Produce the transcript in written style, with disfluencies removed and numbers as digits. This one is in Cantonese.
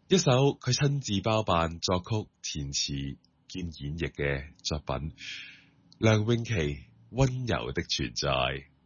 一首佢親自包辦作曲、填詞兼演繹嘅作品，梁詠琪《溫柔的存在》。